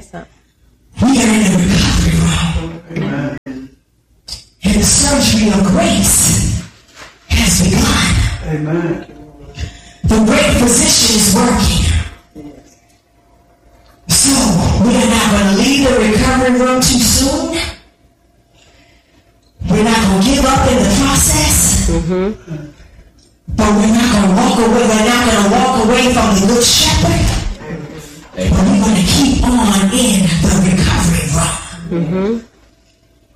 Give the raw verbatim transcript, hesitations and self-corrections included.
sir. We are in the recovery room. Amen. And the surgery of grace has begun. Amen. The great physician is working. So we are not going to leave the recovery room too soon. We're not going to give up in the process. Mm-hmm. But we're not going to walk away. We're not going to walk away from the good shepherd. But we're going to keep on in the recovery room. Mm-hmm.